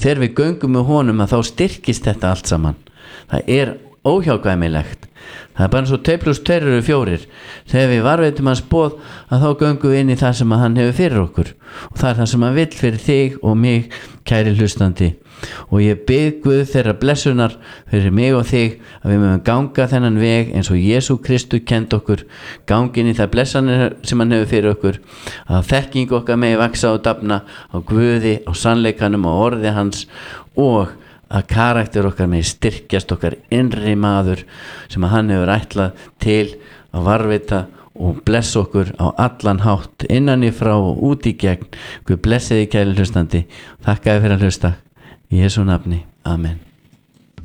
þegar við göngum með honum að þá styrkist þetta allt saman. Það óhjákvæmilegt. Það bara eins og 2 + 2 eru 4. Þegar við varveitum hans boð að þá göngum við inn í það sem hann hefur fyrir okkur, og það það sem hann vill fyrir þig og mig, kæri hlustandi. Og ég bið Guð þeirra blessunar fyrir mig og þig að við mögum ganga þennan veg eins og Jesú Kristur kenndi okkur, gangin í það blessanir sem hann hefur fyrir okkur, að þekking okkar megi vaxa og dafna á Guði, á sannleikanum og orði hans, og að karakter okkar með styrkjast, okkar innri maður sem að hann hefur ætlað til að varvita og blessa okkur á allan hátt, innan í frá og út í gegn. Guð blessi þig, kæri hlustandi. Þakka þér fyrir að hlusta. Í Jesú nafni. Amen.